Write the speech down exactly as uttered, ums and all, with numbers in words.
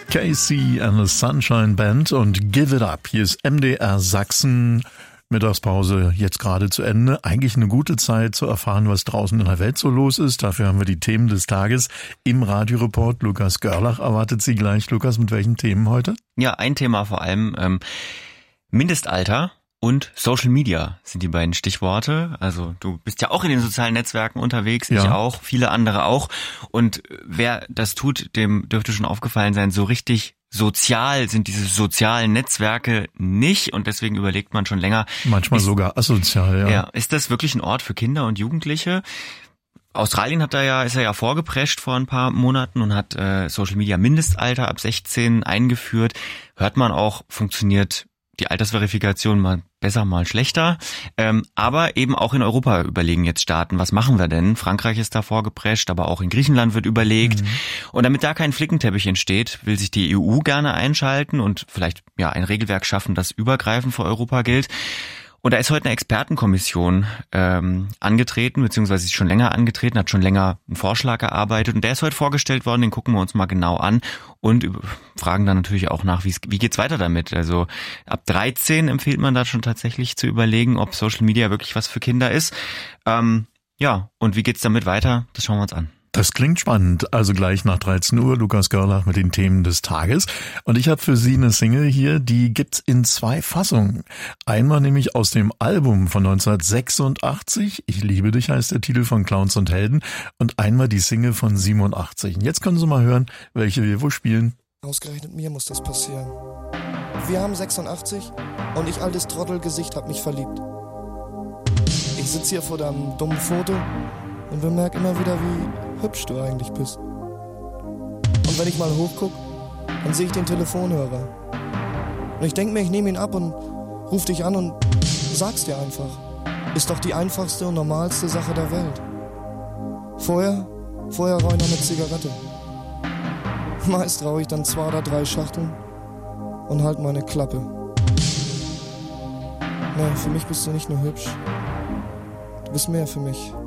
K C and the Sunshine Band und Give It Up. Hier ist M D R Sachsen. Mittagspause jetzt gerade zu Ende. Eigentlich eine gute Zeit zu erfahren, was draußen in der Welt so los ist. Dafür haben wir die Themen des Tages im Radioreport. Lukas Görlach erwartet Sie gleich. Lukas, mit welchen Themen heute? Ja, ein Thema vor allem. Ähm, Mindestalter und Social Media sind die beiden Stichworte. Also du bist ja auch in den sozialen Netzwerken unterwegs, ja. Ich auch, viele andere auch. Und wer das tut, dem dürfte schon aufgefallen sein, so richtig sozial sind diese sozialen Netzwerke nicht. Und deswegen überlegt man schon länger. Manchmal ist, sogar asozial, ja. Ja. Ist das wirklich ein Ort für Kinder und Jugendliche? Australien hat da ja, ist er ja vorgeprescht vor ein paar Monaten und hat äh, Social Media Mindestalter ab sechzehn eingeführt. Hört man auch, funktioniert die Altersverifikation mal besser, mal schlechter. Ähm, aber eben auch in Europa überlegen jetzt Staaten, was machen wir denn? Frankreich ist da vorgeprescht, aber auch in Griechenland wird überlegt. Mhm. Und damit da kein Flickenteppich entsteht, will sich die E U gerne einschalten und vielleicht ja ein Regelwerk schaffen, das übergreifend für Europa gilt. Und da ist heute eine Expertenkommission ähm, angetreten, beziehungsweise ist schon länger angetreten, hat schon länger einen Vorschlag erarbeitet und der ist heute vorgestellt worden, den gucken wir uns mal genau an und fragen dann natürlich auch nach, wie geht's weiter damit. Also ab dreizehn empfiehlt man da schon tatsächlich zu überlegen, ob Social Media wirklich was für Kinder ist. Ähm, ja, und wie geht's damit weiter? Das schauen wir uns an. Das klingt spannend. Also gleich nach dreizehn Uhr Lukas Görlach mit den Themen des Tages. Und ich habe für Sie eine Single hier, die gibt's in zwei Fassungen. Einmal nämlich aus dem Album von neunzehnhundertsechsundachtzig. Ich liebe dich heißt der Titel von Clowns und Helden. Und einmal die Single von siebenundachtzig. Und jetzt können Sie mal hören, welche wir wo spielen. Ausgerechnet mir muss das passieren. Wir haben sechsundachtzig und ich, altes Trottelgesicht, hab mich verliebt. Ich sitz hier vor deinem dummen Foto und bemerk immer wieder, wie hübsch du eigentlich bist. Und wenn ich mal hochguck, dann sehe ich den Telefonhörer. Und ich denk mir, ich nehme ihn ab und ruf dich an und sag's dir einfach. Ist doch die einfachste und normalste Sache der Welt. Vorher, vorher rauche ich noch eine Zigarette. Meist rauche ich dann zwei oder drei Schachteln und halt meine Klappe. Nee, für mich bist du nicht nur hübsch. Du bist mehr für mich.